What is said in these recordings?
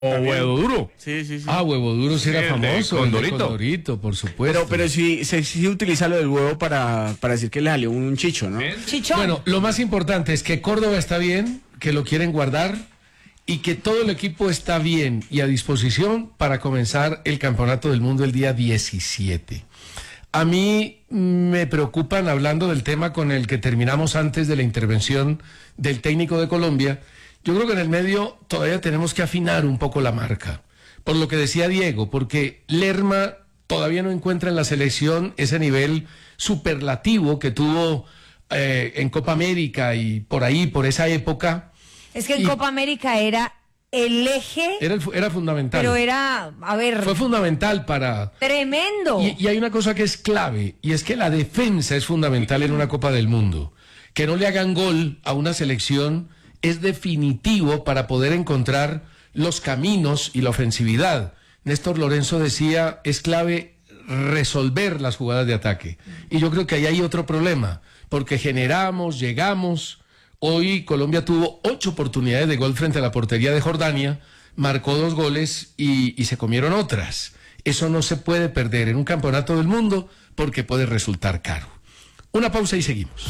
O Huevo Duro. Sí. Huevo Duro sí era famoso. Condorito. Condorito, por supuesto. Pero sí utiliza lo del huevo para decir que le salió un chicho, ¿no? Chichón. Bueno, lo más importante es que Córdoba está bien, que lo quieren guardar y que todo el equipo está bien y a disposición para comenzar el Campeonato del Mundo el día 17. A mí me preocupan, hablando del tema con el que terminamos antes de la intervención del técnico de Colombia, yo creo que en el medio todavía tenemos que afinar un poco la marca, por lo que decía Diego, porque Lerma todavía no encuentra en la selección ese nivel superlativo que tuvo en Copa América y por ahí, por esa época. Es que en Copa América era el eje. Era fundamental. Pero era, fue fundamental para... Tremendo. Y hay una cosa que es clave, y es que la defensa es fundamental en una Copa del Mundo. Que no le hagan gol a una selección es definitivo para poder encontrar los caminos y la ofensividad. Néstor Lorenzo decía, es clave resolver las jugadas de ataque. Y yo creo que ahí hay otro problema, porque generamos, llegamos. Hoy Colombia tuvo 8 oportunidades de gol frente a la portería de Jordania, marcó 2 goles y se comieron otras. Eso no se puede perder en un campeonato del mundo porque puede resultar caro. Una pausa y seguimos.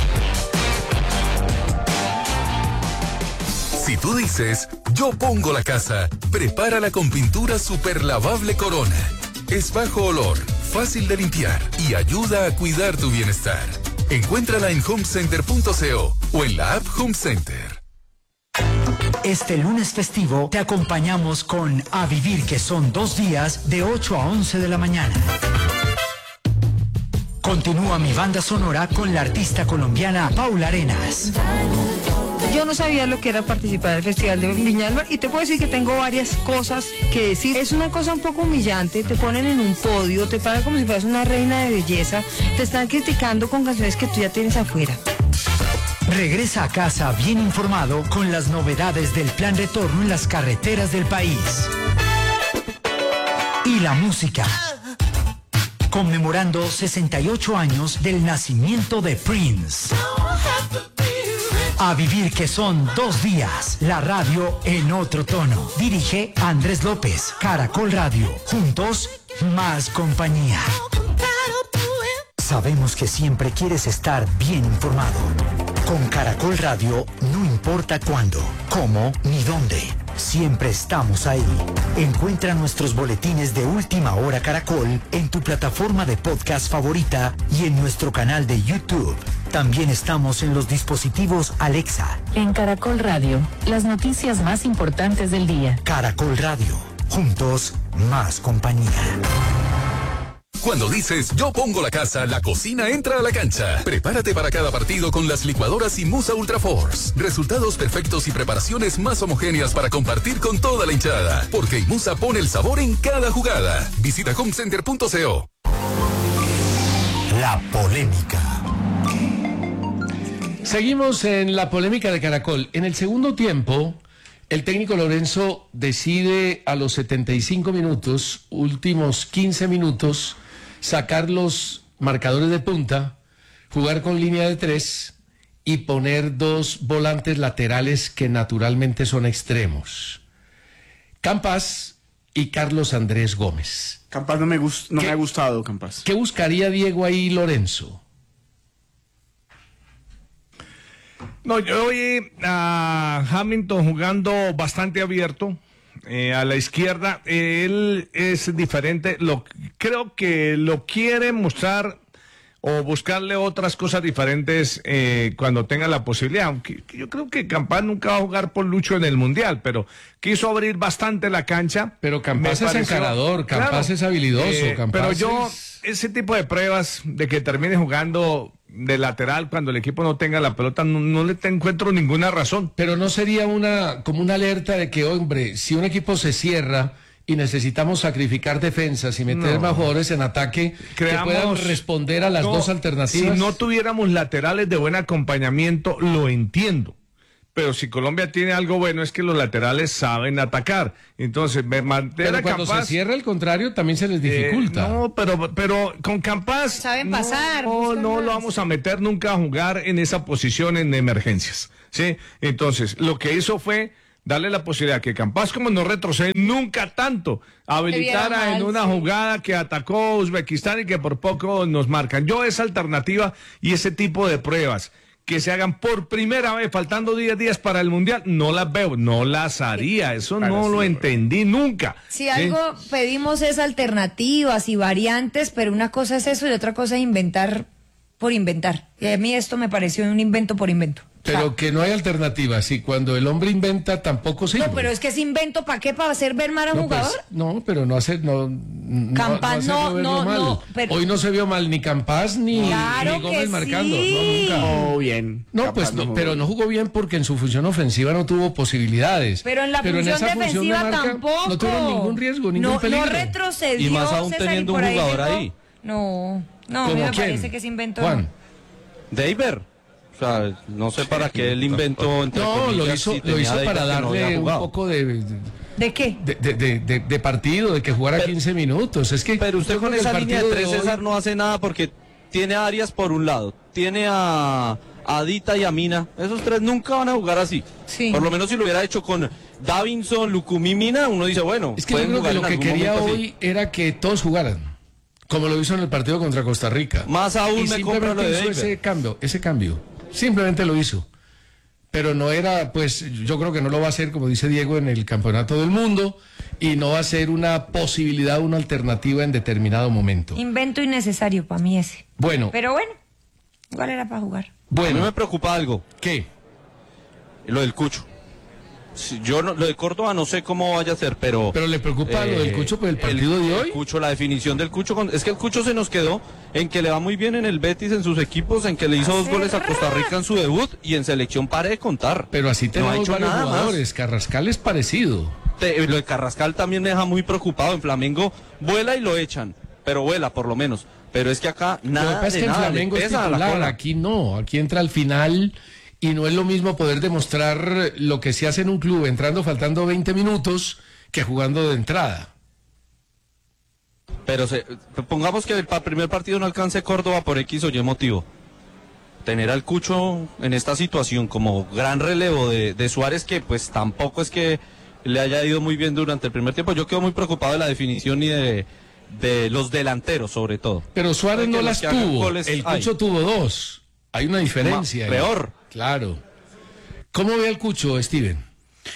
Si tú dices, yo pongo la casa, prepárala con pintura super lavable Corona. Es bajo olor, fácil de limpiar y ayuda a cuidar tu bienestar. Encuéntrala en homecenter.co o en la app Home Center. Este lunes festivo te acompañamos con A Vivir, que son 2 días de 8 a 11 de la mañana. Continúa mi banda sonora con la artista colombiana Paula Arenas. Yo no sabía lo que era participar del Festival de Viña del Mar y te puedo decir que tengo varias cosas que decir. Es una cosa un poco humillante, te ponen en un podio, te paran como si fueras una reina de belleza, te están criticando con canciones que tú ya tienes afuera. Regresa a casa bien informado con las novedades del plan retorno en las carreteras del país. Y la música. Conmemorando 68 años del nacimiento de Prince. A Vivir, que son 2 días. La radio en otro tono. Dirige Andrés López. Caracol Radio. Juntos, más compañía. Sabemos que siempre quieres estar bien informado. Con Caracol Radio, no importa cuándo, cómo ni dónde. Siempre estamos ahí. Encuentra nuestros boletines de Última Hora Caracol en tu plataforma de podcast favorita y en nuestro canal de YouTube. También estamos en los dispositivos Alexa. En Caracol Radio, las noticias más importantes del día. Caracol Radio. Juntos, más compañía. Cuando dices, yo pongo la casa, la cocina entra a la cancha. Prepárate para cada partido con las licuadoras Imusa Ultra Force. Resultados perfectos y preparaciones más homogéneas para compartir con toda la hinchada. Porque Imusa pone el sabor en cada jugada. Visita homecenter.co. La polémica. Seguimos en la polémica de Caracol. En el segundo tiempo, el técnico Lorenzo decide a los 75 minutos, últimos 15 minutos, sacar los marcadores de punta, jugar con línea de 3 y poner 2 volantes laterales que naturalmente son extremos. Campas y Carlos Andrés Gómez. Campas no me ha gustado, Campas. ¿Qué buscaría Diego ahí, Lorenzo? No, yo vi a Hamilton jugando bastante abierto. A la izquierda, él es diferente. Creo que lo quiere mostrar o buscarle otras cosas diferentes cuando tenga la posibilidad. Aunque yo creo que Campas nunca va a jugar por Lucho en el Mundial, pero quiso abrir bastante la cancha. Pero Campas es encarador, Campas claro, es habilidoso. Pero ese tipo de pruebas de que termine jugando de lateral cuando el equipo no tenga la pelota, no le encuentro ninguna razón. Pero no sería como una alerta de que, hombre, si un equipo se cierra y necesitamos sacrificar defensas y meter más jugadores en ataque que puedan responder a las 2 alternativas. Si no tuviéramos laterales de buen acompañamiento, lo entiendo. Pero si Colombia tiene algo bueno es que los laterales saben atacar. Entonces, pero cuando se cierra el contrario también se les dificulta. No, pero con Campas saben pasar. No lo vamos a meter nunca a jugar en esa posición en emergencias, ¿sí? Entonces, lo que hizo fue darle la posibilidad que Campas, como no retrocede nunca tanto, habilitara mal, en una sí. jugada que atacó Uzbekistán y que por poco nos marcan. Yo esa alternativa y ese tipo de pruebas que se hagan por primera vez, faltando 10 días para el Mundial, no las veo, no las haría, eso no lo entendí nunca. Si algo pedimos es alternativas y variantes, pero una cosa es eso y otra cosa es inventar por inventar. Y a mí esto me pareció un invento por invento. Pero que no hay alternativa. Si cuando el hombre inventa tampoco sirve. No, pero es que ese invento, ¿para qué? ¿Para hacer ver mal a un No, pues, jugador? no, pero no hacer, Campas, hacerlo verlo mal. pero- Hoy no se vio mal ni Campas ni, Claro ni Gómez que marcando. sí. No, nunca. Oh, bien. No, Capaz pues, jugó pero bien. no jugó bien porque en su función ofensiva no tuvo posibilidades. Pero en la función esa función de defensiva marca tampoco. No tuvieron ningún riesgo, ningún peligro. No retrocedió. Y más aún César, teniendo y por un ahí jugador llegó. ahí. No, a mí ¿Cómo me quién? parece que ese invento. Juan. Deiber. O sea, no sé para qué el invento. entre No, comillas, lo hizo, si lo tenía hizo Deiber para que no había darle un jugado. poco ¿De qué? de partido, de que jugara 15 minutos. Es que Pero usted yo con creo que esa el línea de partido tres, hoy- César, no hace nada porque tiene a Arias por un lado, tiene a Dita y a Mina. Esos tres nunca van a jugar así. Sí. Por lo menos si lo hubiera hecho con Davinson, Lucumí, Mina, uno dice, bueno, Es que yo pueden creo que jugar lo en que algún quería momento hoy así. era que todos jugaran, como lo hizo en el partido contra Costa Rica. Más aún Y me compra lo de simplemente hizo Deiber. ese cambio. Simplemente lo hizo. Pero no era, pues, yo creo que no lo va a hacer, como dice Diego, en el Campeonato del Mundo, y no va a ser una posibilidad, una alternativa en determinado momento. Invento innecesario para mí ese. Bueno, Pero bueno, igual era para jugar. A mí me bueno, preocupa algo, ¿qué? lo del Cucho. Si yo no, lo de Córdoba no sé cómo vaya a ser, pero... Pero le preocupa lo del Cucho por el partido de hoy. El Cucho, la definición del Cucho, es que el Cucho se nos quedó en que le va muy bien en el Betis, en sus equipos, en que le hizo 2 goles a Costa Rica en su debut y en selección pare de contar. Pero así No ha tenemos hecho varios nada más. jugadores. Carrascal es parecido. Lo de Carrascal también me deja muy preocupado. En Flamengo vuela y lo echan, pero vuela por lo menos. Pero es que acá Lo que nada pasa es de que en nada, le Flamengo es pesa a la titular, cola. aquí no, aquí entra al final y no es lo mismo poder demostrar lo que se hace en un club entrando faltando 20 minutos que jugando de entrada. Pero pongamos que para el primer partido no alcance Córdoba por X o Y motivo. Tener al Cucho en esta situación como gran relevo de Suárez, que pues tampoco es que le haya ido muy bien durante el primer tiempo. Yo quedo muy preocupado de la definición y de los delanteros sobre todo. Pero Suárez Porque no los las que hagan tuvo, goles el hay. Cucho tuvo 2. Hay una diferencia. ahí. Peor. Claro. ¿Cómo ve al Cucho, Steven?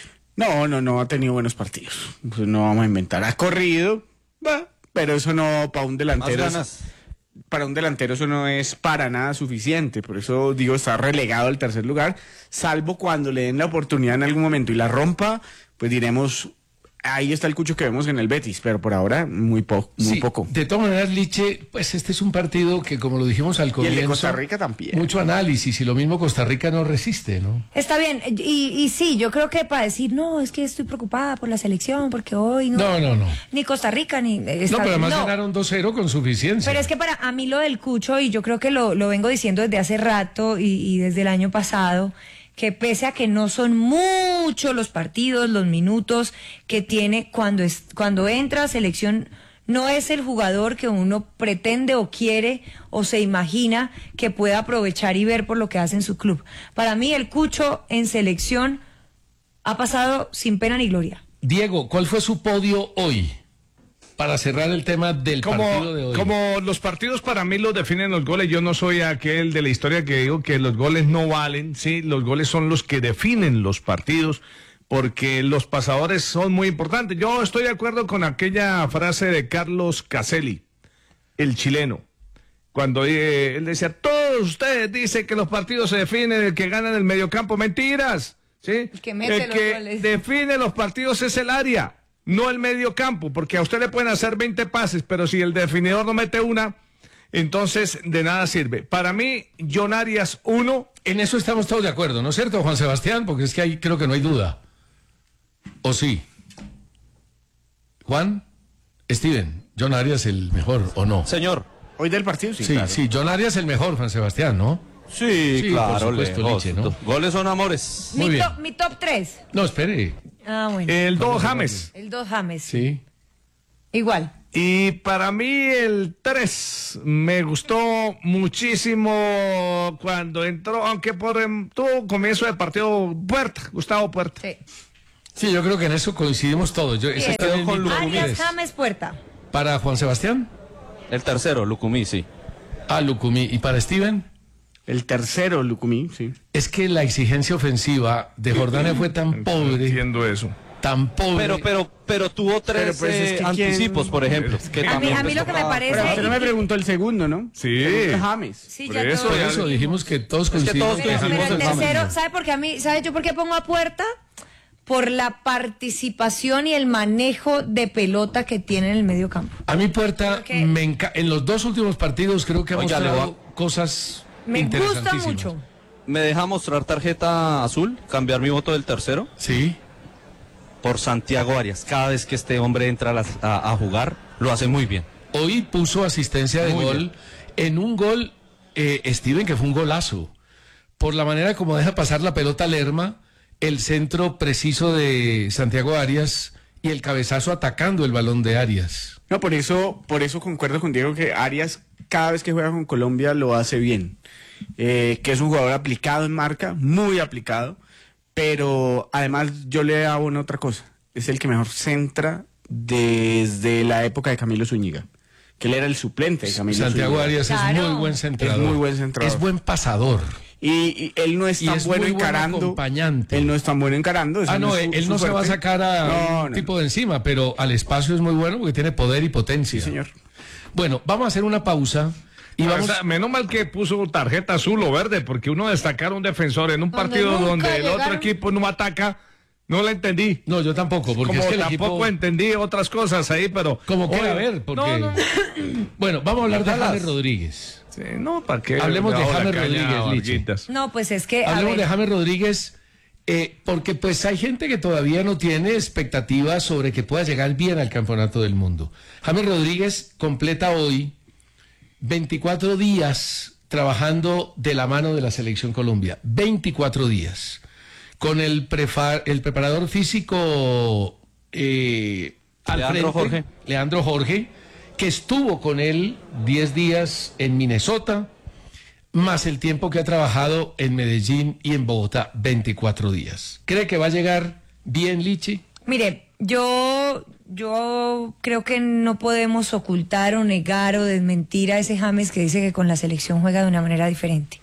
No ha tenido buenos partidos. Pues no vamos a inventar. Ha corrido, pero eso no, para un Más delantero. ganas. Para un delantero eso no es para nada suficiente. Por eso digo, está relegado al tercer lugar. Salvo cuando le den la oportunidad en algún momento y la rompa, pues diremos, ahí está el Cucho que vemos en el Betis. Pero por ahora, muy Sí, poco. De todas maneras, Liche, pues este es un partido que, como lo dijimos al Y comienzo, el de Costa Rica también. mucho análisis y lo mismo Costa Rica no resiste, ¿no? Está bien, y sí, yo creo que para decir, no, es que estoy preocupada por la selección, porque hoy no. No. Ni Costa Rica, ni. No, pero además ganaron 2-0 con suficiencia. Pero es que para a mí lo del Cucho, y yo creo que lo vengo diciendo desde hace rato y desde el año pasado, que pese a que no son muchos los partidos, los minutos que tiene cuando entra a selección, no es el jugador que uno pretende o quiere o se imagina que pueda aprovechar y ver por lo que hace en su club. Para mí el Cucho en selección ha pasado sin pena ni gloria. Diego, ¿cuál fue su podio hoy? Para cerrar el tema del partido de hoy. Como los partidos para mí los definen los goles, yo no soy aquel de la historia que digo que los goles no valen, sí, los goles son los que definen los partidos, porque los pasadores son muy importantes. Yo estoy de acuerdo con aquella frase de Carlos Caselli, el chileno, cuando él decía, todos ustedes dicen que los partidos se definen el que gana en el mediocampo, mentiras, ¿sí? El que mete los goles. Define los partidos es el área, no el medio campo, porque a usted le pueden hacer 20 pases, pero si el definidor no mete una, entonces de nada sirve. Para mí, John Arias 1. En eso estamos todos de acuerdo, ¿no es cierto, Juan Sebastián? Porque es que ahí creo que no hay duda. ¿O sí? Juan, Steven, John Arias el mejor, ¿o no? Señor. Hoy del partido, sí, Sí, claro. sí, John Arias el mejor, Juan Sebastián, ¿no? Sí, Sí, claro, por supuesto, lejos. Liche, ¿no? Goles son amores. Muy bien. Mi top 3. No, espere. Ah, bueno. El 2 James. El 2 James. Sí. Igual. Y para mí el 3 me gustó muchísimo cuando entró, aunque tuvo comienzo de partido Puerta, Gustavo Puerta. Sí. Sí, yo creo que en eso coincidimos todos. Esa está en con mi top Lucumí. Arias, 3. James, Puerta. Para Juan Sebastián, El tercero, Lucumí, sí. Lucumí. Y para Steven, El tercero, Lucumí, sí. es que la exigencia ofensiva de Jordania fue tan pobre, Entiendo eso. tan pobre. Pero tuvo tres pues, es que anticipos, ¿quién? por ejemplo. Que A mí también lo que me tocaba. parece... Pero usted no me preguntó el segundo, ¿no? Sí. James. Sí, Por ya eso, todos Por ya- eso dijimos que todos que coincidimos. todos Pero coincidimos el en James. tercero, ¿sabe por qué ¿sabe yo por qué pongo a Puerta? Por la participación y el manejo de pelota que tiene en el medio campo. A mi Puerta, Porque- en los dos últimos partidos creo que ha Oiga, le mostrado cosas Me gusta interesantísimas. mucho. ¿Me deja mostrar tarjeta azul? Cambiar mi voto del tercero Sí. por Santiago Arias. Cada vez que este hombre entra a jugar, lo hace muy bien. Hoy puso asistencia de Muy gol en un gol, Steven, que fue un golazo. Por la manera como deja pasar la pelota a Lerma, el centro preciso de Santiago Arias y el cabezazo atacando el balón de Arias. No, por eso concuerdo con Diego que Arias cada vez que juega con Colombia lo hace bien. Que es un jugador aplicado en marca, muy aplicado, pero además yo le abono otra cosa. Es el que mejor centra desde la época de Camilo Zúñiga, que él era el suplente de Camilo Santiago Zúñiga. Arias Claro. es muy buen centrador. Es muy buen centrador. Es buen pasador. Y él no es Y tan es bueno muy buen encarando. acompañante. Él no es tan bueno encarando. esa No, es su- él su no se va a fuerte. sacar a No, un no. tipo de encima, pero al espacio es muy bueno porque tiene poder y potencia. Sí, señor. Bueno, vamos a hacer una pausa y O vamos... sea, menos mal que puso tarjeta azul o verde, porque uno destacar a un defensor en un Donde partido nunca donde el otro llegaron. equipo no ataca, no la entendí. No, yo tampoco, porque Como es que el tampoco equipo... entendí otras cosas ahí, pero... Como quiera Oye, ver, porque... No, Bueno, vamos a hablar de Dallas. James Rodríguez. sí, no, ¿para qué? Hablemos de le hago la James caña Rodríguez, a Lichi. Varguitas? No, pues es que... a Hablemos ver, de James Rodríguez, porque pues hay gente que todavía no tiene expectativas sobre que pueda llegar bien al Campeonato del Mundo. James Rodríguez completa hoy 24 días trabajando de la mano de la Selección Colombia. 24 días. Con el preparador físico al Leandro frente, Jorge. Leandro Jorge, que estuvo con él 10 días en Minnesota, más el tiempo que ha trabajado en Medellín y en Bogotá, 24 días. ¿Cree que va a llegar bien, Lichi? mire, yo creo que no podemos ocultar o negar o desmentir a ese James que dice que con la selección juega de una manera diferente.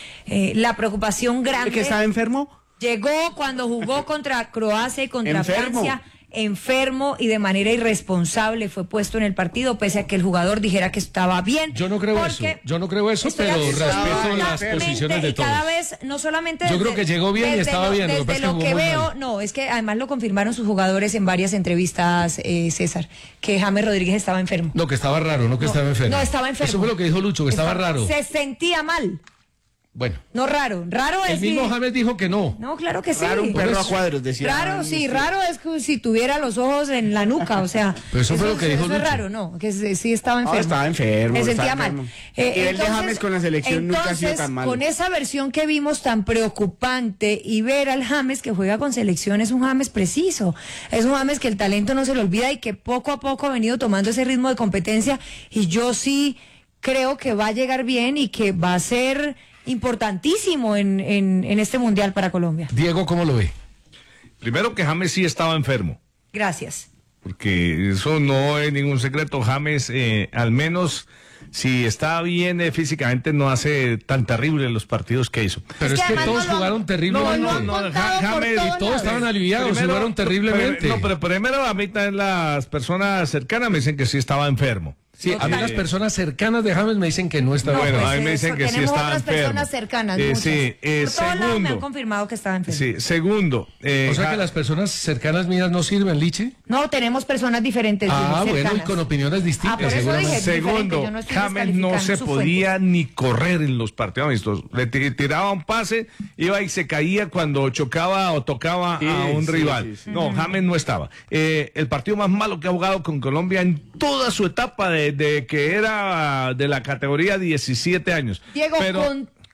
La preocupación grande... ¿Que estaba enfermo? Llegó cuando jugó contra Croacia y contra Enfermo. Francia, enfermo y de manera irresponsable fue puesto en el partido, pese a que el jugador dijera que estaba bien. Yo no creo eso, porque yo no creo eso, estoy pero respeto absolutamente las posiciones de y cada todos. vez, no solamente Yo desde- creo que llegó bien y desde estaba bien, lo que Desde pasa es que lo jugó que muy veo, mal. no, es que además lo confirmaron sus jugadores en varias entrevistas, César, que James Rodríguez estaba enfermo. No, que estaba raro, no que estaba enfermo. No, estaba enfermo. Eso fue lo que dijo Lucho, que estaba raro. Se sentía mal. Bueno, No raro. Raro es el mismo si- James dijo que no. No, claro que sí. Raro un perro a cuadros, decía. Raro, sí, raro es que si tuviera los ojos en la nuca, o sea. Pero eso fue lo que dijo Eso es Lucho. raro, no, que sí estaba enfermo. estaba enfermo, Se estaba sentía mal. enfermo. El nivel de James con la selección nunca ha sido tan malo. Con esa versión que vimos tan preocupante y ver al James que juega con selección es un James preciso. Es un James que el talento no se le olvida y que poco a poco ha venido tomando ese ritmo de competencia y yo sí creo que va a llegar bien y que va a ser importantísimo en este mundial para Colombia. Diego, ¿cómo lo ve? Primero que James sí estaba enfermo, Gracias. porque eso no es ningún secreto. James, al menos si está bien físicamente, no hace tan terrible los partidos que hizo. Pero Es es que que además todos no lo- jugaron terriblemente. no, no, contado por James, todos Todos estaban aliviados, jugaron terriblemente. No, pero primero a mí también las personas cercanas me dicen que sí estaba enfermo. Sí, a mí las personas cercanas de James me dicen que no estaba Bueno, enfermo. a mí me dicen que sí tenemos estaba otras enfermo. personas cercanas, muchas. Sí, Por todos lados me han segundo. confirmado que estaba enfermo. Sí, segundo. O sea que las personas cercanas mías no sirven, Liche. No, tenemos personas diferentes. Ah, cercanas. bueno, y con opiniones distintas, por eso seguramente. dije, diferente, Segundo, yo no estoy James no descalificando se su podía ni correr en los partidos amistosos. Le tiraba un pase, iba y se caía cuando chocaba o tocaba a un sí, rival. sí, sí. No, James no estaba. El partido más malo que ha jugado con Colombia en toda su etapa de que era de la categoría 17 años. Diego, Pero-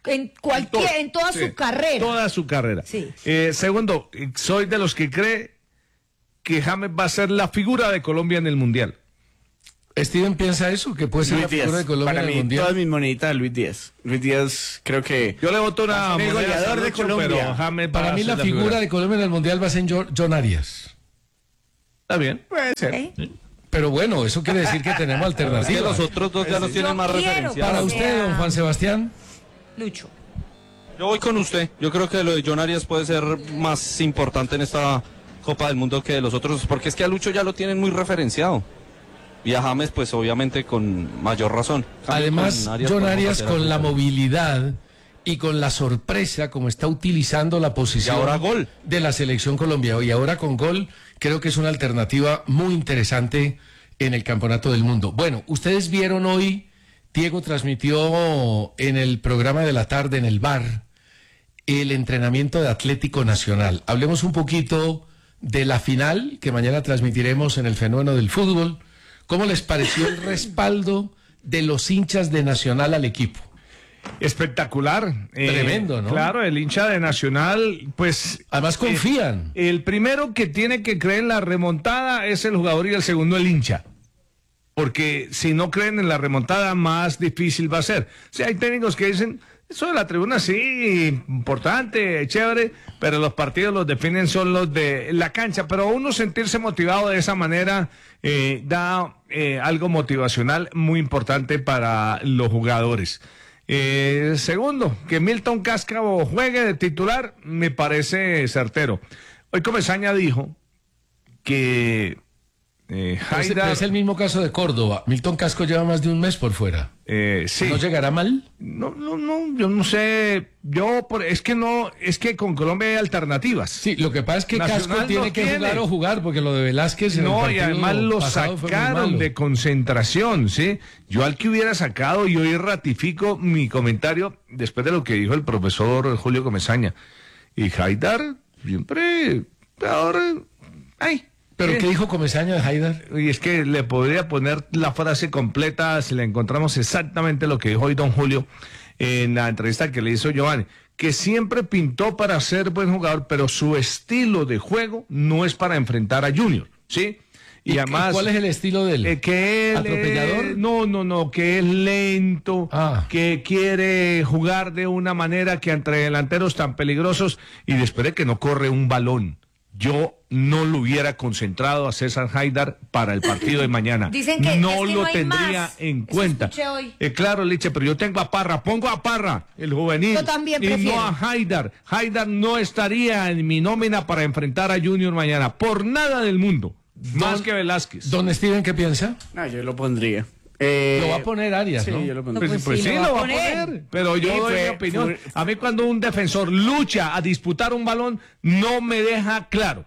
en toda Sí, su carrera. Toda su carrera. Sí. Segundo, soy de los que cree que James va a ser la figura de Colombia en el Mundial. Steven piensa eso, que puede ser la Luis figura Díaz. de Colombia Para en el mí, Mundial. todas mis moneditas de Luis Díaz. Luis Díaz, creo que... Yo le voto una el moneda goleador de Lucho, Colombia. pero James Para va mí a la ser figura de Colombia en el Mundial va a ser John Arias. Está bien. Puede ser. ¿Ok? Pero bueno, eso quiere decir que tenemos Es que alternativas. los otros dos ya nos tienen más quiero referenciados. Para usted, don Juan Sebastián. Lucho. Yo voy con usted. Yo creo que lo de John Arias puede ser más importante en esta Copa del Mundo que de los otros, porque es que a Lucho ya lo tienen muy referenciado. Y a James, pues obviamente con mayor razón. Además, John podemos Arias hacer con algo. la movilidad y con la sorpresa como está utilizando la posición Y ahora gol. de la selección Colombia. Y ahora con gol, creo que es una alternativa muy interesante en el Campeonato del Mundo. Bueno, ustedes vieron hoy, Diego transmitió en el programa de la tarde, en el bar, el entrenamiento de Atlético Nacional. Hablemos un poquito de la final que mañana transmitiremos en el Fenómeno del Fútbol. ¿Cómo les pareció el respaldo de los hinchas de Nacional al equipo? Espectacular. Tremendo, ¿no? Claro, el hincha de Nacional, pues... Además confían. El primero que tiene que creer en la remontada es el jugador y el segundo el hincha. Porque si no creen en la remontada, más difícil va a ser. O sea, hay técnicos que dicen, eso de la tribuna sí, importante, chévere, pero los partidos los definen son los de la cancha. Pero uno sentirse motivado de esa manera da algo motivacional muy importante para los jugadores. Segundo, que Milton Cáscaro juegue de titular, me parece certero. Hoy Comesaña dijo que Haidar, Es el mismo caso de Córdoba. Milton Casco lleva más de un mes por fuera. sí. ¿No llegará mal? No, yo no sé, es que con Colombia hay alternativas. Sí, lo que pasa es que Nacional Casco tiene no que tiene. jugar o jugar, porque lo de Velázquez en el No, y partido además lo pasado fue muy sacaron malo. de concentración, ¿sí? Yo al que hubiera sacado, y hoy ratifico mi comentario después de lo que dijo el profesor Julio Comesaña. Y Haidar siempre, ahora, ay. ¿Pero qué dijo Comesaña de Haidar? Y es que le podría poner la frase completa si le encontramos exactamente lo que dijo hoy don Julio en la entrevista que le hizo Giovanni, que siempre pintó para ser buen jugador, pero su estilo de juego no es para enfrentar a Junior, ¿sí? Y además, ¿cuál es el estilo de él? que él ¿Atropellador? No, que es lento, que quiere jugar de una manera que entre delanteros tan peligrosos y después de que no corre un balón. Yo no lo hubiera concentrado a César Haidar para el partido de mañana. Dicen que no es que lo no hay tendría más. en Eso cuenta. escuché hoy. Claro, Liche, pero yo tengo a Parra, pongo a Parra, el juvenil, Yo también y prefiero. no a Haidar. Haidar no estaría en mi nómina para enfrentar a Junior mañana, por nada del mundo, más que Velázquez. Don Steven, ¿qué piensa? No, yo lo pondría. Lo va a poner Arias, sí, ¿no? yo lo pondría. Pues sí, lo va a poner. Pero yo Sí, doy mi opinión. A mí cuando un defensor lucha a disputar un balón, no me deja claro.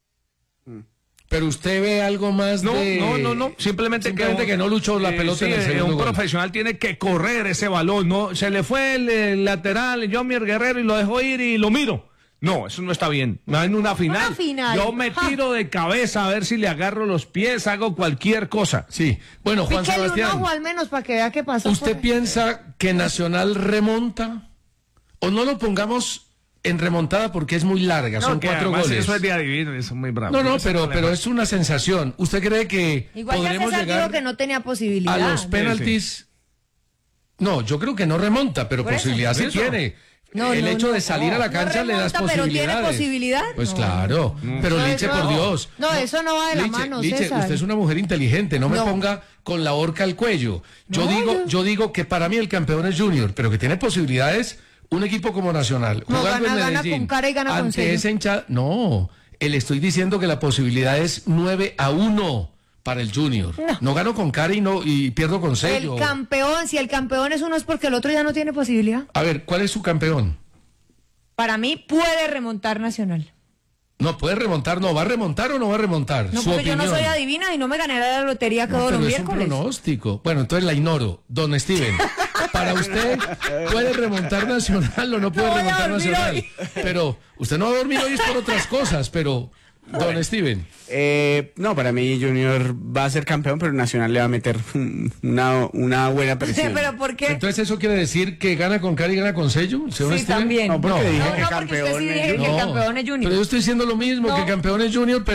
Pero usted ve algo más No, de... no. Simplemente que no luchó la pelota en el segundo un gol. profesional tiene que correr ese balón. No, se le fue el lateral, Jomier Guerrero, y lo dejó ir y lo miro. No, eso no está bien. No, en una final. Una final. Yo me tiro de cabeza a ver si le agarro los pies, hago cualquier cosa. Sí. Bueno, Juan Píquele un Sebastián, ojo al menos para que vea qué pasó. ¿usted piensa que Nacional remonta? ¿O no lo pongamos en remontada porque es muy larga? Son que 4 además goles. eso es de adivino, eso es muy bravo. No, Ese problema. pero es una sensación. ¿Usted cree que Igual ya podremos César dijo llegar que no tenía posibilidad. a los penaltis? No, yo creo que no remonta, pero Por eso. posibilidad sí ¿Por eso? tiene. No, el no, hecho no, de salir no. a la cancha No le das remonta, pero ¿tiene posibilidades. posibilidad? Pues No. claro. Pero No, Liche, eso por no. Dios. No, eso no va de la Liche, mano, Liche, César. usted es una mujer inteligente, no me No. ponga con la horca al cuello. Yo No, yo digo que para mí el campeón es Junior, pero que tiene posibilidades un equipo como Nacional. No, Jugando gana en Medellín, con cara y gana con ante sello. esa hinchada. No, le estoy diciendo que la posibilidad es 9-1 para el Junior. No gano con cara y pierdo con sello. El campeón, si el campeón es uno es porque el otro ya no tiene posibilidad. A ver, ¿cuál es su campeón? Para mí puede remontar Nacional. No, puede remontar, no, ¿va a remontar o no va a remontar? No, Su porque yo no opinión. soy adivina y no me ganaré la lotería No, todos pero los es un miércoles. pronóstico. Bueno, entonces la ignoro. Don Steven, para usted, ¿puede remontar Nacional o no puede No voy a remontar dormir Nacional? hoy. Pero usted no va a dormir hoy es por otras cosas, pero don Steven. No, para mí Junior va a ser campeón, pero Nacional le va a meter una buena presión. ¿Pero por qué? Entonces eso quiere decir que gana con cara y gana con sello, señor Sí, Steven. también. No, porque dije que porque usted sí campeón es dije que el No, campeón es Junior. pero yo estoy diciendo lo mismo, No. que campeón es Junior, pero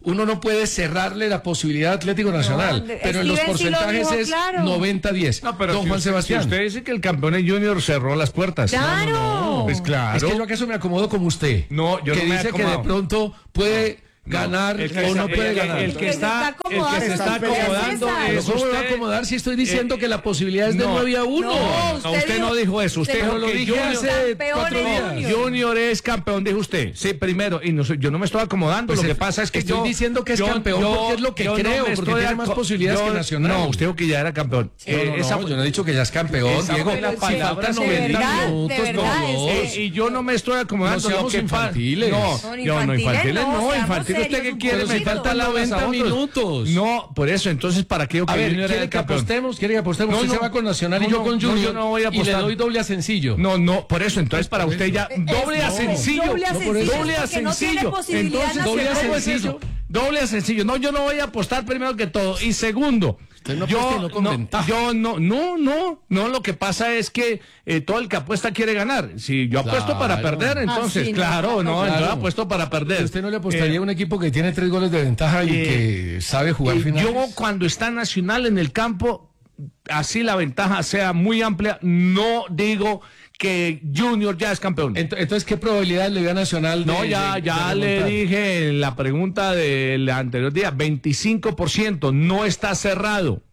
uno no puede cerrarle la posibilidad a Atlético Nacional, pero en los Steven sí lo porcentajes dijo, es claro. 90-10. No, pero Don si Juan usted, Sebastián. si usted dice que el campeón es Junior, cerró las puertas. ¡Claro! Pues claro. Es que yo acaso me acomodo como usted. No, yo que no me he dice que de acomodado. pronto puede ganar El que o no está- puede el- ganar. El que está acomodando. acomodando Pero es ¿cómo me voy a usted. acomodar si estoy diciendo que la posibilidad es de no. 9-1? No, Usted no dijo eso. Usted usted dijo lo que dije Junior, hace Campeón 4 es días. Junior. Junior es campeón, dijo usted. Sí, primero. Y no, yo no me estoy acomodando. Pues lo que pasa es que estoy yo diciendo que es campeón porque es lo que yo creo, me porque estoy tiene más posibilidades que Nacional. No, usted dijo que ya era campeón. No, yo no he dicho que ya es campeón, esa Diego. fue la Si palabra faltan de 90 verdad, minutos, de verdad, no, es Dios. que- Y yo no me estoy acomodando. No seamos infantiles. No, No, yo no, infantiles no, seamos infantiles. ¿Usted qué serios quiere? un Me poquito. faltan Faltan 90 minutos. No, por eso, entonces, ¿para qué yo que A ver, Junior era ¿quiere el que campeón? apostemos? ¿Quiere que apostemos? No, Usted no. se va con Nacional y No, yo no, con no, Junior. yo no voy a y le apostar. doy doble a sencillo. No, por eso, entonces para por usted eso. ya, doble a No, sencillo. doble a No, por sencillo, eso. Doble a porque no tiene sencillo. posibilidad Entonces, doble a nacional. ¿cómo es eso? Doble a sencillo. No, yo no voy a apostar primero que todo. Y segundo, Usted no apuesta y no con ventaja. yo no, lo que pasa es que todo el que apuesta quiere ganar. Si yo apuesto para Claro. perder, entonces, sí, no, claro, claro. entonces apuesto para perder. ¿Usted no le apostaría a un equipo que tiene 3 goles de ventaja y que sabe jugar finales? Yo cuando está Nacional en el campo, así la ventaja sea muy amplia, no digo que Junior ya es campeón. Entonces, ¿qué probabilidad le da Nacional? No, ya le remontar? dije en la pregunta del anterior día, 25%, no está cerrado,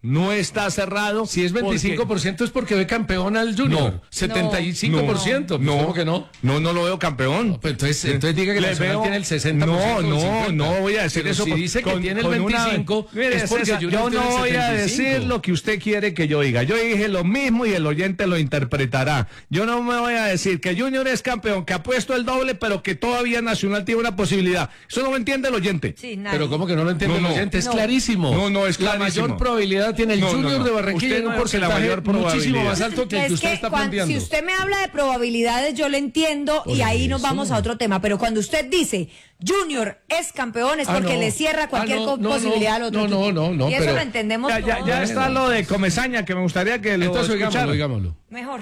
Si es 25% es porque ve campeón al Junior. No. 75%. Pues, ¿cómo que no? No lo veo campeón. Pues entonces diga que Le Nacional veo- tiene el 60%. No voy a decir Pero eso. si dice que tiene el 25, Mire, es porque César, Junior yo tiene no el voy a 75. decir lo que usted quiere que yo diga. Yo dije lo mismo y el oyente lo interpretará. Yo no me voy a decir que Junior es campeón, que ha puesto el doble, pero que todavía Nacional tiene una posibilidad. Eso no lo entiende el oyente. Sí, nadie. Pero ¿cómo que no lo entiende el No, oyente? Es no. clarísimo. No, es La clarísimo. mayor probabilidad tiene el No, Junior no. de Barranquilla Usted en un no dijo que la porcentaje mayor muchísimo probabilidad. más alto que el que Es usted está planteando. si usted me habla de probabilidades, yo le entiendo y ahí nos vamos a otro tema. Pero cuando usted dice Junior es campeón, es porque no. le cierra cualquier posibilidad al otro no, equipo. no, Y eso pero- lo entendemos Ya todos. está lo de Comesaña, que me gustaría que lo Entonces, escuchara. oigámoslo. Mejor.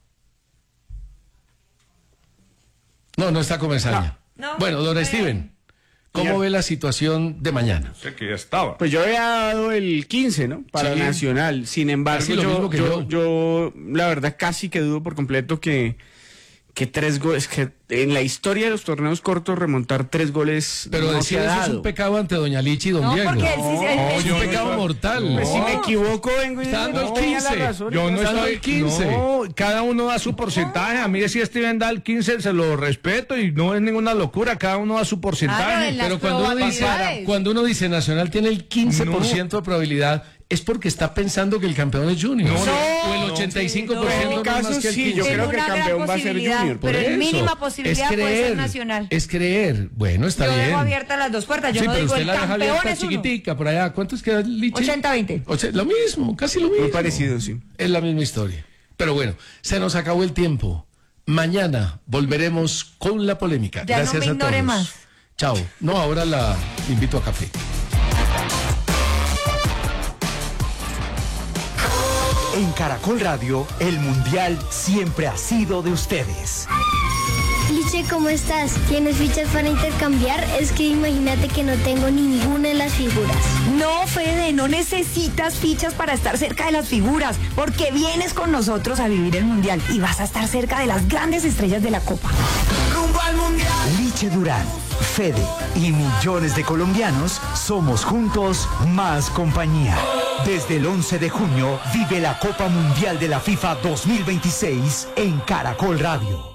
No está Comesaña. No. Bueno, don Steven, ¿cómo ve la situación de mañana? Sé que ya estaba. Pues yo había dado el 15, ¿no? Para Sí. Nacional. Sin embargo, Casi lo mismo que yo. yo la verdad casi que dudo por completo que 3 goles, que en la historia de los torneos cortos remontar 3 goles Pero no decir se ha eso es dado. un pecado ante doña Lichi y don No, Diego. porque él sí se- Es un pecado mortal. Pues si me equivoco vengo y Está dando el tenía la 15. razón. Yo no Está dando estoy el 15. No, cada uno da su porcentaje. A mí si Steven da el 15 se lo respeto y no es ninguna locura. Cada uno da su porcentaje. Claro, en la- Pero Las probabilidades. cuando uno dice Nacional tiene el 15% de probabilidad, es porque está pensando que el campeón es Junior. No, o el 85% En mi no es caso, más que el sí, 15. yo Tiene creo que el una gran campeón va a ser posibilidad, Junior. pero Por en eso. mínima posibilidad Es puede ser creer, Nacional. Es creer. Bueno, está Yo bien. dejo abiertas las dos puertas. Yo Sí, no pero digo usted el la deja campeón abierta es uno. chiquitica, por allá. ¿Cuántos queda, Lichi? 80-20. Lo mismo, casi lo mismo. Muy parecido, sí. Es la misma historia. Pero bueno, se nos acabó el tiempo. Mañana volveremos con la polémica. Ya no Gracias me a ignore todos. más. Chao. No, ahora la invito a café. En Caracol Radio, el Mundial siempre ha sido de ustedes. Liche, ¿cómo estás? ¿Tienes fichas para intercambiar? Es que imagínate que no tengo ninguna en las figuras. No, Fede, no necesitas fichas para estar cerca de las figuras, porque vienes con nosotros a vivir el Mundial y vas a estar cerca de las grandes estrellas de la Copa. ¡Rumbo al Mundial! Liche Durán, Fede y millones de colombianos somos juntos más compañía. Desde el 11 de junio vive la Copa Mundial de la FIFA 2026 en Caracol Radio.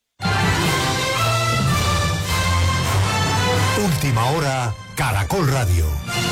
Última hora, Caracol Radio.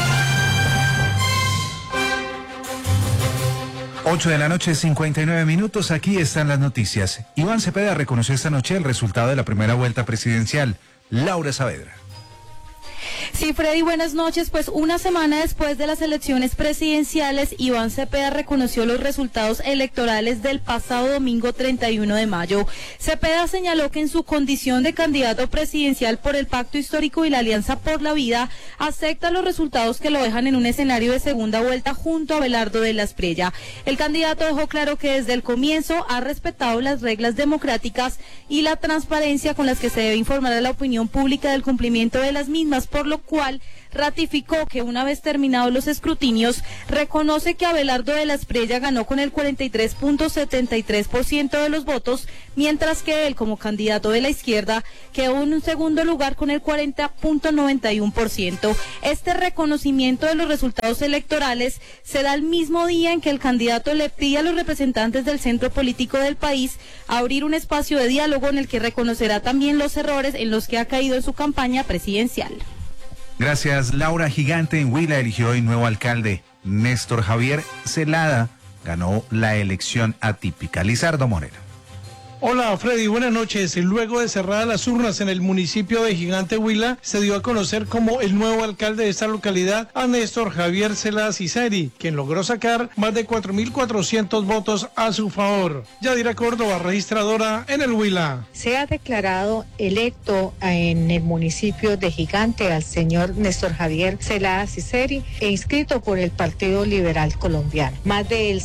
8 de la noche, 59 minutos. Aquí están las noticias. Iván Cepeda reconoció esta noche el resultado de la primera vuelta presidencial. Laura Saavedra. Sí, Freddy, buenas noches. Pues una semana después de las elecciones presidenciales, Iván Cepeda reconoció los resultados electorales del pasado domingo 31 de mayo. Cepeda señaló que en su condición de candidato presidencial por el Pacto Histórico y la Alianza por la Vida, acepta los resultados que lo dejan en un escenario de segunda vuelta junto a Abelardo de la Espriella. El candidato dejó claro que desde el comienzo ha respetado las reglas democráticas y la transparencia con las que se debe informar a la opinión pública del cumplimiento de las mismas, por lo cual ratificó que una vez terminados los escrutinios, reconoce que Abelardo de la Espriella ganó con el 43.73% de los votos, mientras que él, como candidato de la izquierda, quedó en un segundo lugar con el 40.91%. Este reconocimiento de los resultados electorales se da el mismo día en que el candidato le pide a los representantes del centro político del país abrir un espacio de diálogo en el que reconocerá también los errores en los que ha caído en su campaña presidencial. Gracias, Laura. Gigante en Huila eligió hoy nuevo alcalde. Néstor Javier Celada ganó la elección atípica. Lizardo Moreno. Hola Freddy, buenas noches. Luego de cerrar las urnas en el municipio de Gigante Huila, se dio a conocer como el nuevo alcalde de esta localidad a Néstor Javier Celada Ciceri, quien logró sacar más de 4.400 votos a su favor. Yadira Córdoba, registradora en el Huila. Se ha declarado electo en el municipio de Gigante al señor Néstor Javier Celada Ciceri e inscrito por el Partido Liberal Colombiano. Más del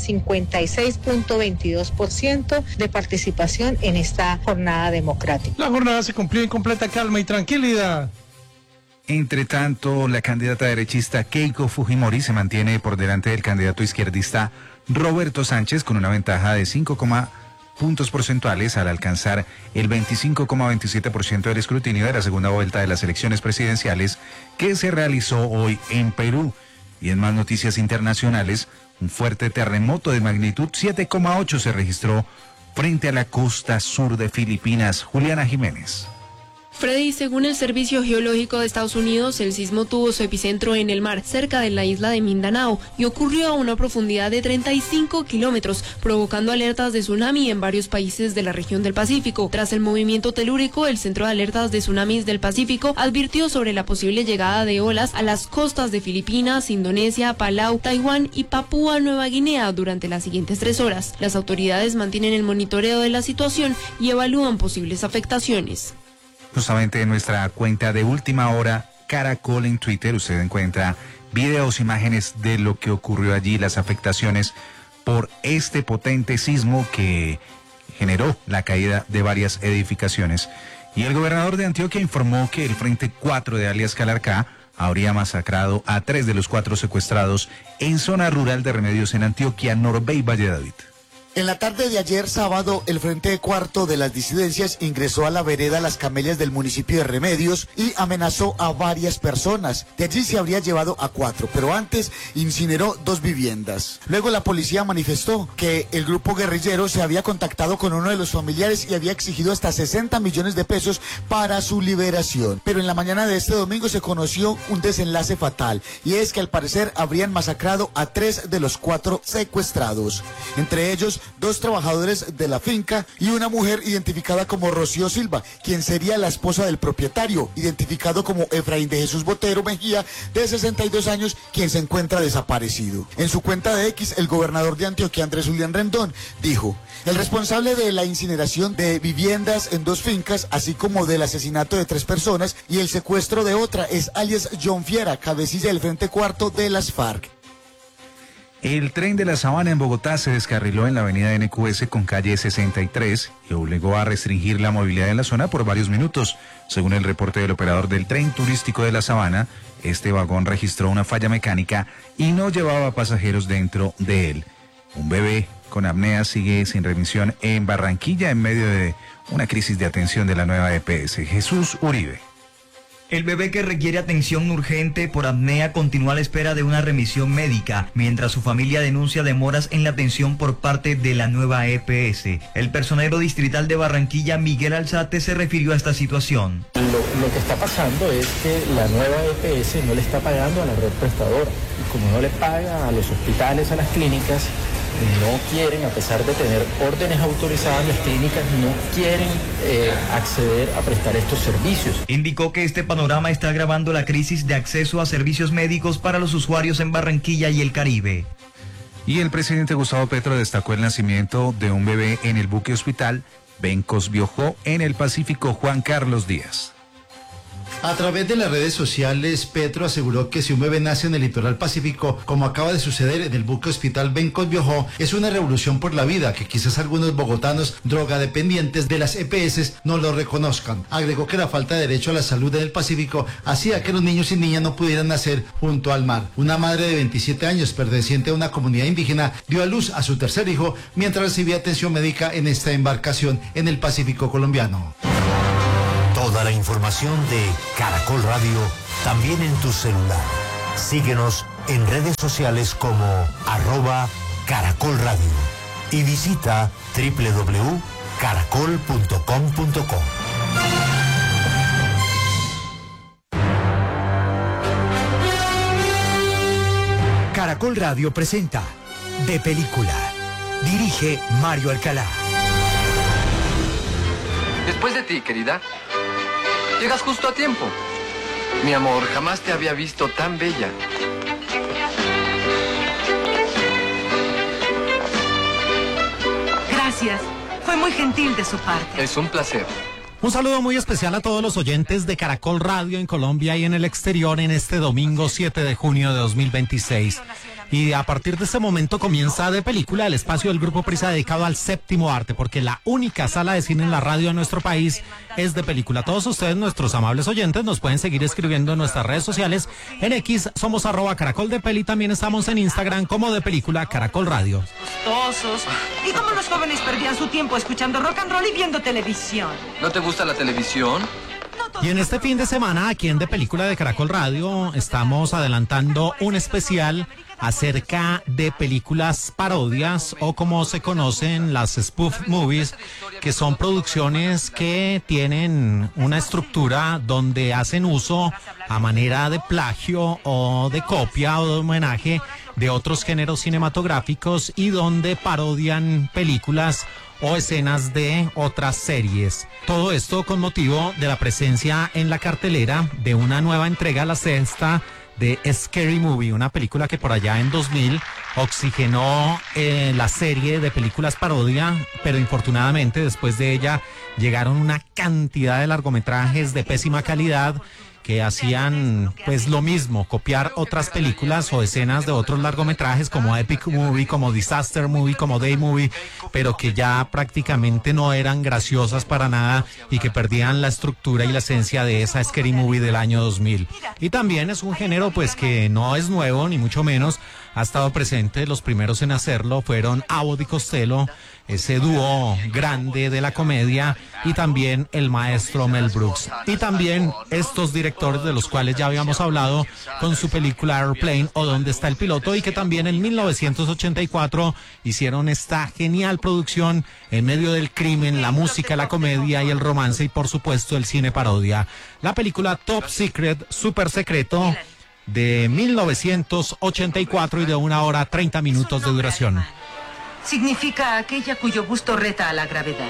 56.22% de participación en esta jornada democrática. La jornada se cumplió en completa calma y tranquilidad. Entre tanto, la candidata derechista Keiko Fujimori se mantiene por delante del candidato izquierdista Roberto Sánchez con una ventaja de 5 puntos porcentuales al alcanzar el 25,27% del escrutinio de la segunda vuelta de las elecciones presidenciales que se realizó hoy en Perú. Y en más noticias internacionales, un fuerte terremoto de magnitud 7,8 se registró frente a la costa sur de Filipinas. Juliana Jiménez. Freddy, según el Servicio Geológico de Estados Unidos, el sismo tuvo su epicentro en el mar, cerca de la isla de Mindanao, y ocurrió a una profundidad de 35 kilómetros, provocando alertas de tsunami en varios países de la región del Pacífico. Tras el movimiento telúrico, el Centro de Alertas de Tsunamis del Pacífico advirtió sobre la posible llegada de olas a las costas de Filipinas, Indonesia, Palau, Taiwán y Papúa Nueva Guinea durante las siguientes 3 horas. Las autoridades mantienen el monitoreo de la situación y evalúan posibles afectaciones. Justamente en nuestra cuenta de Última Hora, Caracol en Twitter, usted encuentra videos, imágenes de lo que ocurrió allí, las afectaciones por este potente sismo que generó la caída de varias edificaciones. Y el gobernador de Antioquia informó que el Frente 4 de alias Calarcá habría masacrado a 3 de los 4 secuestrados en zona rural de Remedios en Antioquia, Norbey, Valle David. En la tarde de ayer sábado, el Frente Cuarto de las Disidencias ingresó a la vereda Las Camelias del municipio de Remedios y amenazó a varias personas. De allí se habría llevado a 4, pero antes incineró 2 viviendas. Luego la policía manifestó que el grupo guerrillero se había contactado con uno de los familiares y había exigido hasta 60 millones de pesos para su liberación. Pero en la mañana de este domingo se conoció un desenlace fatal, y es que al parecer habrían masacrado a 3 de los 4 secuestrados. Entre ellos, 2 trabajadores de la finca y una mujer identificada como Rocío Silva, quien sería la esposa del propietario, identificado como Efraín de Jesús Botero Mejía, de 62 años, quien se encuentra desaparecido. En su cuenta de X, el gobernador de Antioquia, Andrés Julián Rendón, dijo: el responsable de la incineración de viviendas en 2 fincas, así como del asesinato de 3 personas y el secuestro de otra, es alias John Fiera, cabecilla del Frente Cuarto de las FARC. El tren de la Sabana en Bogotá se descarriló en la avenida NQS con calle 63 y obligó a restringir la movilidad en la zona por varios minutos. Según el reporte del operador del tren turístico de la Sabana, este vagón registró una falla mecánica y no llevaba pasajeros dentro de él. Un bebé con apnea sigue sin remisión en Barranquilla en medio de una crisis de atención de la nueva EPS. Jesús Uribe. El bebé que requiere atención urgente por apnea continúa a la espera de una remisión médica, mientras su familia denuncia demoras en la atención por parte de la nueva EPS. El personero distrital de Barranquilla, Miguel Alzate, se refirió a esta situación. Lo que está pasando es que la nueva EPS no le está pagando a la red prestadora. Y como no le paga a los hospitales, a las clínicas, no quieren, a pesar de tener órdenes autorizadas, las clínicas no quieren acceder a prestar estos servicios. Indicó que este panorama está agravando la crisis de acceso a servicios médicos para los usuarios en Barranquilla y el Caribe. Y el presidente Gustavo Petro destacó el nacimiento de un bebé en el buque hospital Bencos Biojó en el Pacífico Juan Carlos Díaz. A través de las redes sociales, Petro aseguró que si un bebé nace en el litoral pacífico, como acaba de suceder en el buque hospital Bencos Biojó, es una revolución por la vida que quizás algunos bogotanos drogadependientes de las EPS no lo reconozcan. Agregó que la falta de derecho a la salud en el Pacífico hacía que los niños y niñas no pudieran nacer junto al mar. Una madre de 27 años, perteneciente a una comunidad indígena, dio a luz a su tercer hijo mientras recibía atención médica en esta embarcación en el Pacífico colombiano. Toda la información de Caracol Radio también en tu celular. Síguenos en redes sociales como @Caracol Radio y visita www.caracol.com.co. Caracol Radio presenta De Película. Dirige Mario Alcalá. Después de ti, querida. Llegas justo a tiempo. Mi amor, jamás te había visto tan bella. Gracias. Fue muy gentil de su parte. Es un placer. Un saludo muy especial a todos los oyentes de Caracol Radio en Colombia y en el exterior en este domingo 7 de junio de 2026. Y a partir de este momento comienza De Película, el espacio del Grupo Prisa dedicado al séptimo arte, porque la única sala de cine en la radio en nuestro país es De Película. Todos ustedes, nuestros amables oyentes, nos pueden seguir escribiendo en nuestras redes sociales. En X somos @Caracol de Peli, también estamos en Instagram como De Película Caracol Radio. Gustosos. ¿Y cómo los jóvenes perdían su tiempo escuchando rock and roll y viendo televisión? ¿No te gusta la televisión? Y en este fin de semana, aquí en De Película de Caracol Radio, estamos adelantando un especial acerca de películas parodias, o como se conocen, las spoof movies, que son producciones que tienen una estructura donde hacen uso a manera de plagio o de copia o de homenaje de otros géneros cinematográficos y donde parodian películas o escenas de otras series. Todo esto con motivo de la presencia en la cartelera de una nueva entrega, la sexta, de Scary Movie, una película que por allá en 2000 oxigenó la serie de películas parodia, pero infortunadamente después de ella llegaron una cantidad de largometrajes de pésima calidad que hacían pues lo mismo, copiar otras películas o escenas de otros largometrajes como Epic Movie, como Disaster Movie, como Day Movie, pero que ya prácticamente no eran graciosas para nada y que perdían la estructura y la esencia de esa Scary Movie del año 2000. Y también es un género pues que no es nuevo, ni mucho menos, ha estado presente. Los primeros en hacerlo fueron Abbott y Costello, ese dúo grande de la comedia, y también el maestro Mel Brooks. Y también estos directores de los cuales ya habíamos hablado con su película Airplane o ¿Dónde está el piloto? Y que también en 1984 hicieron esta genial producción en medio del crimen, la música, la comedia y el romance y por supuesto el cine parodia. La película Top Secret, Super Secreto, de 1984 y de 1 hora 30 minutos de duración. Significa aquella cuyo gusto reta a la gravedad.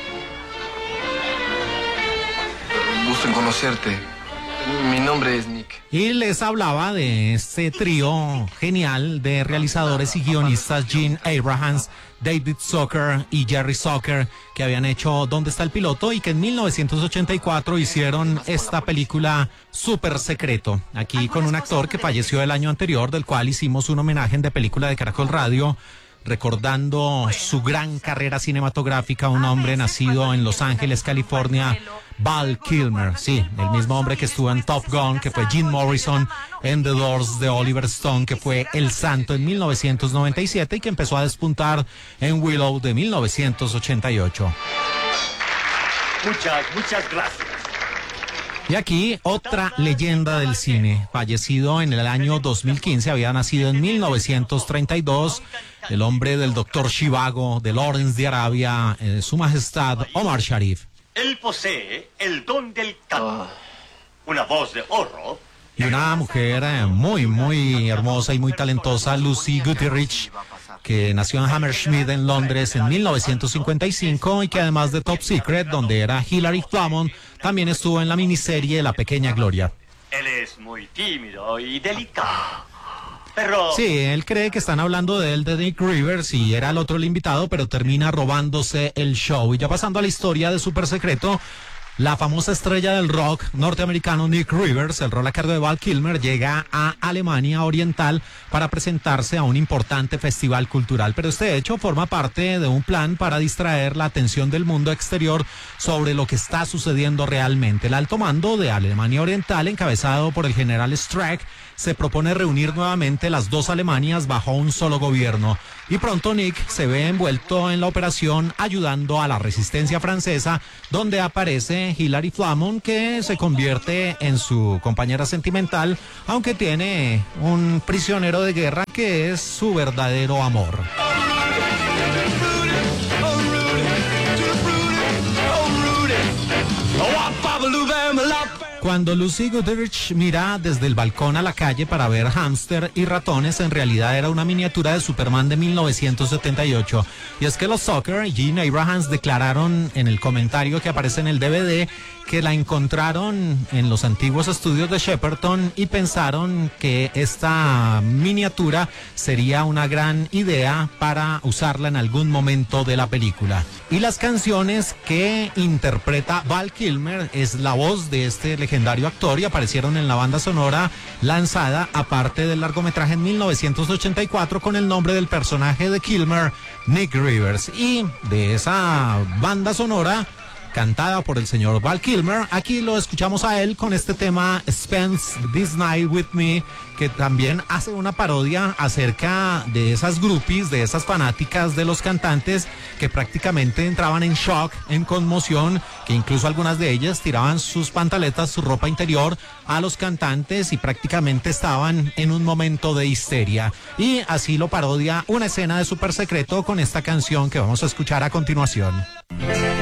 Gusto en conocerte. Mi nombre es Nick. Y les hablaba de este trío genial de realizadores y guionistas, Gene Abrahams, David Zucker y Jerry Zucker, que habían hecho ¿Dónde está el piloto? Y que en 1984 hicieron esta película Super Secreto, aquí con un actor que falleció el año anterior, del cual hicimos un homenaje en De Película de Caracol Radio, recordando su gran carrera cinematográfica, un hombre nacido en Los Ángeles, California, Val Kilmer, sí, el mismo hombre que estuvo en Top Gun, que fue Jim Morrison, en The Doors de Oliver Stone, que fue El Santo en 1997 y que empezó a despuntar en Willow de 1988. Muchas gracias. Y aquí otra leyenda del cine, fallecido en el año 2015, había nacido en 1932, el hombre del Doctor Zhivago, de Lawrence de Arabia, Su Majestad Omar Sharif. Él posee el don del canto, una voz de oro. Y una mujer muy hermosa y muy talentosa, Lucy Gutierrez, que nació en Hammersmith en Londres en 1955 y que además de Top Secret, donde era Hilary Flamon, también estuvo en la miniserie La Pequeña Gloria. Él es muy tímido y delicado, pero... Sí, él cree que están hablando de él, de Nick Rivers, y era el otro el invitado, pero termina robándose el show. Y ya pasando a la historia de Super Secreto, La famosa estrella del rock norteamericano Nick Rivers, el rol a cargo de Val Kilmer, llega a Alemania Oriental para presentarse a un importante festival cultural. Pero este hecho forma parte de un plan para distraer la atención del mundo exterior sobre lo que está sucediendo realmente. El alto mando de Alemania Oriental, encabezado por el general Streck, se propone reunir nuevamente las dos Alemanias bajo un solo gobierno. Y pronto Nick se ve envuelto en la operación ayudando a la resistencia francesa, donde aparece Hilary Flamon, que se convierte en su compañera sentimental, aunque tiene un prisionero de guerra que es su verdadero amor. Cuando Lucy Goodrich mira desde el balcón a la calle para ver hámster y ratones, en realidad era una miniatura de Superman de 1978. Y es que los Zucker y Gene Abrahams declararon en el comentario que aparece en el DVD que la encontraron en los antiguos estudios de Shepperton y pensaron que esta miniatura sería una gran idea para usarla en algún momento de la película. Y las canciones que interpreta Val Kilmer es la voz de este legendario actor y aparecieron en la banda sonora lanzada aparte del largometraje en 1984 con el nombre del personaje de Kilmer, Nick Rivers. Y de esa banda sonora cantada por el señor Val Kilmer, aquí lo escuchamos a él con este tema Spend This Night With Me, que también hace una parodia acerca de esas groupies, de esas fanáticas de los cantantes que prácticamente entraban en shock, en conmoción, que incluso algunas de ellas tiraban sus pantaletas, su ropa interior a los cantantes y prácticamente estaban en un momento de histeria. Y así lo parodia una escena de Super Secreto con esta canción que vamos a escuchar a continuación.